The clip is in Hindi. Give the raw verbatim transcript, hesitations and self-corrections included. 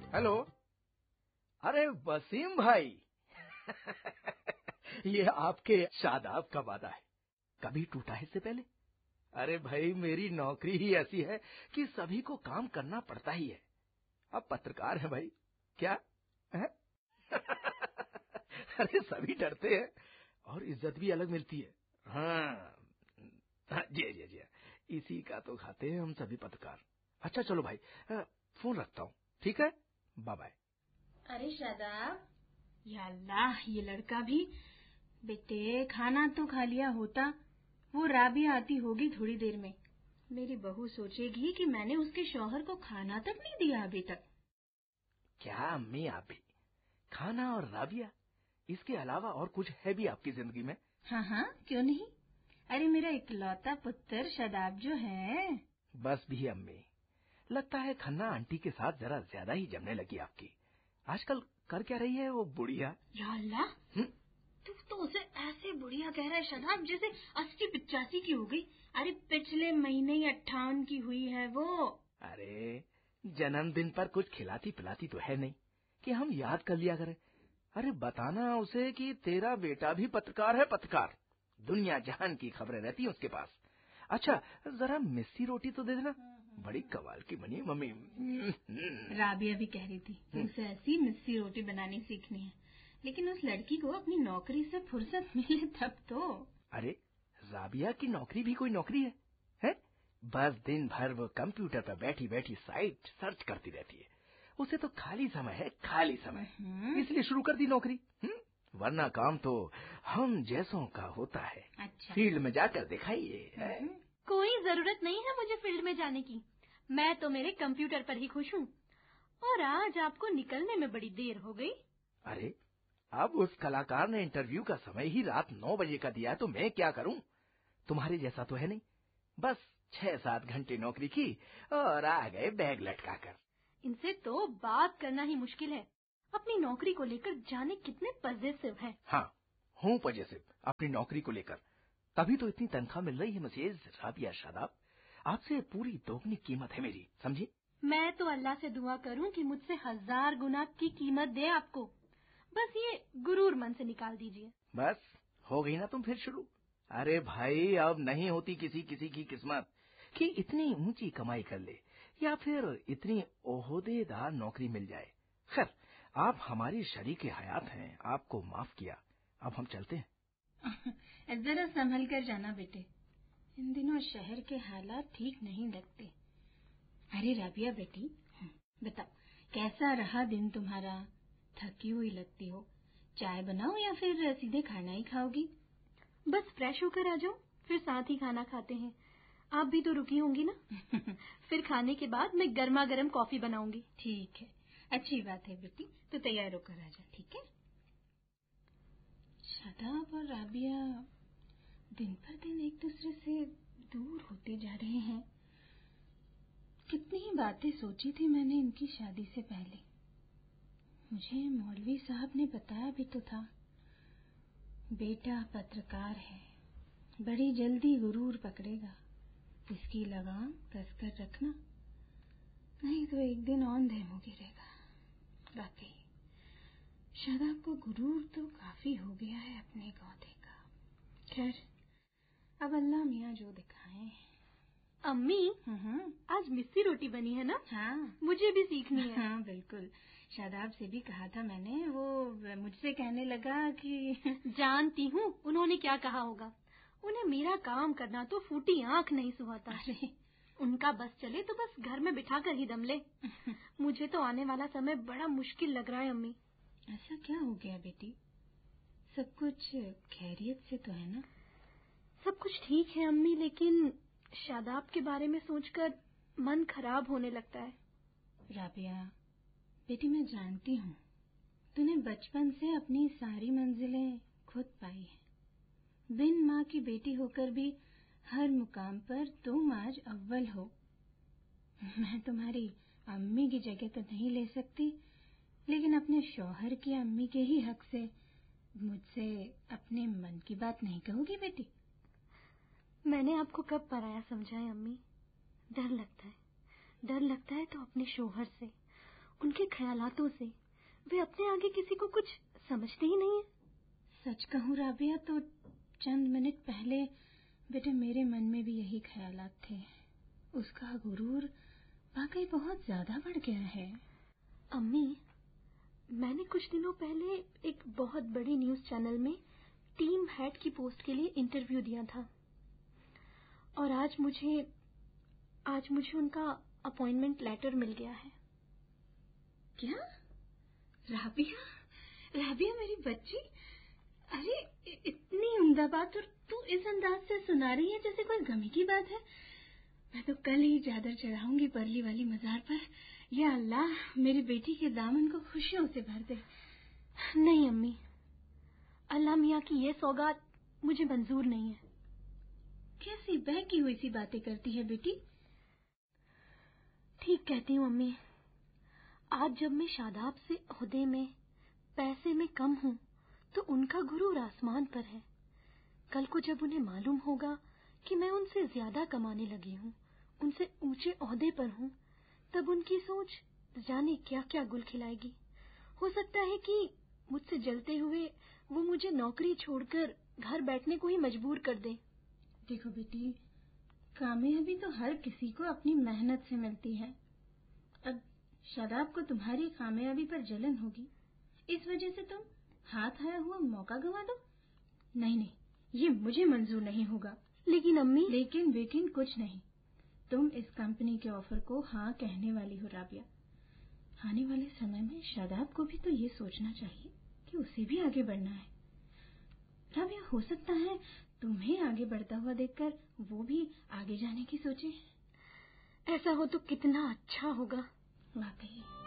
हेलो। अरे वसीम भाई ये आपके शादाब का वादा है, कभी टूटा है इससे पहले? अरे भाई मेरी नौकरी ही ऐसी है कि सभी को काम करना पड़ता ही है। आप पत्रकार हैं भाई, क्या है? अरे सभी डरते हैं और इज्जत भी अलग मिलती है। हाँ जी जी जी, इसी का तो खाते हैं हम सभी पत्रकार। अच्छा चलो भाई, फोन रखता हूँ, ठीक है, बाय बाय। अरे शादाब, या अल्लाह, ये लड़का भी। बेटे खाना तो खा लिया होता, वो राबिया आती होगी थोड़ी देर में। मेरी बहू सोचेगी कि मैंने उसके शौहर को खाना तक नहीं दिया अभी तक। क्या अम्मी, आप भी खाना और राबिया, इसके अलावा और कुछ है भी आपकी जिंदगी में? हाँ हाँ, क्यों नहीं। अरे मेरा इकलौता पुत्र शादाब जो है। बस भी अम्मी, लगता है खन्ना आंटी के साथ जरा ज्यादा ही जमने लगी आपकी। आजकल कर क्या रही है वो बुढ़िया? या अल्लाह, तू तो उसे ऐसे बुढ़िया कह रहा है शादाब जैसे अस्सी पिचासी की हो गई। अरे पिछले महीने ही अट्ठावन की हुई है वो। अरे जन्मदिन पर कुछ खिलाती पिलाती तो है नहीं कि हम याद कर लिया करें। अरे बताना उसे कि तेरा बेटा भी पत्रकार है, पत्रकार। दुनिया जहान की खबरें रहती हैं उसके पास। अच्छा जरा मिस्सी रोटी तो दे देना, बड़ी कमाल की बनी मम्मी। राबिया भी कह रही थी उसे ऐसी मिस्सी रोटी बनानी सीखनी है, लेकिन उस लड़की को अपनी नौकरी से फुर्सत मिले तब तो। अरे राबिया की नौकरी भी कोई नौकरी है, है? बस दिन भर वो कंप्यूटर पर बैठी बैठी साइट सर्च करती रहती है। उसे तो खाली समय है, खाली समय, इसलिए शुरू कर दी नौकरी। हुँ? वरना काम तो हम जैसों का होता है। अच्छा। फील्ड में जाकर दिखाइए। कोई जरूरत नहीं है मुझे फील्ड में जाने की, मैं तो मेरे कंप्यूटर पर ही खुश हूँ। और आज आपको निकलने में बड़ी देर हो गई। अरे अब उस कलाकार ने इंटरव्यू का समय ही रात नौ बजे का दिया, तो मैं क्या करूं? तुम्हारे जैसा तो है नहीं, बस छह सात घंटे नौकरी की और आ गए बैग लटकाकर। इनसे तो बात करना ही मुश्किल है। अपनी नौकरी को लेकर जाने कितने पजेसिव हैं। हाँ हूँ पजेसिव अपनी नौकरी को लेकर, तभी तो इतनी तनख्वाह मिल रही है मिसेज राबिया शादाब। आपसे पूरी दोगुनी कीमत है मेरी, समझी? मैं तो अल्लाह से दुआ करूं कि मुझसे हजार गुना की कीमत दे आपको। बस ये गुरूर मन से निकाल दीजिए। बस हो गई ना तुम फिर शुरू। अरे भाई अब नहीं होती किसी किसी की किस्मत कि इतनी ऊंची कमाई कर ले या फिर इतनी ओहदेदार नौकरी मिल जाए। खैर आप हमारी शरीके हयात हैं, आपको माफ किया, अब हम चलते हैं। जरा संभल कर जाना बेटे, इन दिनों शहर के हालात ठीक नहीं लगते। अरे राबिया बेटी, बताओ कैसा रहा दिन तुम्हारा? थकी हुई लगती हो, चाय बनाओ या फिर सीधे खाना ही खाओगी? बस फ्रेश होकर आ जाओ, फिर साथ ही खाना खाते हैं। आप भी तो रुकी होंगी ना? फिर खाने के बाद मैं गर्मा गर्म कॉफी बनाऊंगी। ठीक है, अच्छी बात है बेटी, तो तैयार होकर आ जा, ठीक है? शादाब और राबिया दिन पर दिन एक दूसरे से दूर होते जा रहे हैं। कितनी ही बातें सोची थी मैंने इनकी शादी से पहले। मुझे मौलवी साहब ने बताया भी तो था, बेटा पत्रकार है, बड़ी जल्दी गुरूर पकड़ेगा, इसकी लगाम कसकर रखना, नहीं तो एक दिन औंधे मुंह गिरेगा। वाकई शादाब को गुरूर तो काफी हो गया है अपने गौधे का। खैर अब अल्लाह मियाँ जो दिखाए। अम्मी, आज मिस्सी रोटी बनी है ना? हाँ, मुझे भी सीखनी है। हाँ बिल्कुल, शादाब से भी कहा था मैंने, वो मुझसे कहने लगा कि जानती हूँ उन्होंने क्या कहा होगा। उन्हें मेरा काम करना तो फूटी आंख नहीं सुहाता। अरे उनका बस चले तो बस घर में बिठा कर ही दम ले। मुझे तो आने वाला समय बड़ा मुश्किल लग रहा है अम्मी। ऐसा क्या हो गया बेटी? सब कुछ खैरियत से तो है ना? सब कुछ ठीक है अम्मी, लेकिन शादाब के बारे में सोचकर मन खराब होने लगता है। राबिया बेटी, मैं जानती हूँ तूने बचपन से अपनी सारी मंजिलें खुद पाई हैं। बिन माँ की बेटी होकर भी हर मुकाम पर तुम आज अव्वल हो। मैं तुम्हारी अम्मी की जगह तो नहीं ले सकती, लेकिन अपने शौहर की अम्मी के ही हक से मुझसे अपने मन की बात नहीं कहोगी बेटी? मैंने आपको कब पराया समझा है अम्मी? डर लगता है, डर लगता है तो अपने शौहर से। उनके ख्यालातों से। वे अपने आगे किसी को कुछ समझते ही नहीं है। सच कहूँ राबिया तो चंद मिनट पहले बेटे मेरे मन में भी यही ख्यालात थे। उसका गुरूर वाकई बहुत ज्यादा बढ़ गया है। अम्मी, मैंने कुछ दिनों पहले एक बहुत बड़ी न्यूज चैनल में टीम हेड की पोस्ट के लिए इंटरव्यू दिया था और आज मुझे आज मुझे उनका अपॉइंटमेंट लेटर मिल गया है। क्या? राबिया राबिया मेरी बच्ची, अरे इतनी उम्दा बात और तू इस अंदाज से सुना रही है जैसे कोई गमी की बात है। मैं तो कल ही चादर चढ़ाऊंगी परली वाली मजार पर। या अल्लाह मेरी बेटी के दामन को खुशियों से भर दे। नहीं अम्मी, अल्लाह मियाँ की ये सौगात मुझे मंजूर नहीं है। कैसी बहकी हुई सी बातें करती है बेटी? ठीक कहती हूँ अम्मी। आज जब मैं शादाब से ओहदे में पैसे में कम हूँ तो उनका गुरूर आसमान पर है। कल को जब उन्हें मालूम होगा कि मैं उनसे ज्यादा कमाने लगी हूँ, उनसे ऊंचे ओहदे पर हूँ, तब उनकी सोच जाने क्या क्या गुल खिलाएगी। हो सकता है कि मुझसे जलते हुए वो मुझे नौकरी छोड़कर घर बैठने को ही मजबूर कर दे। देखो बेटी, कामयाबी तो हर किसी को अपनी मेहनत से मिलती है। अब शादाब को तुम्हारी कामयाबी पर जलन होगी, इस वजह से तुम हाथ आया हुआ मौका गंवा दो। नहीं नहीं, ये मुझे मंजूर नहीं होगा। लेकिन अम्मी। लेकिन बेकिन कुछ नहीं। तुम इस कंपनी के ऑफर को हाँ कहने वाली हो राबिया। आने वाले समय में शादाब को भी तो ये सोचना चाहिए कि उसे भी आगे बढ़ना है। राबिया, हो सकता है तुम्हें आगे बढ़ता हुआ देखकर वो भी आगे जाने की सोचे। ऐसा हो तो कितना अच्छा होगा। वाकई।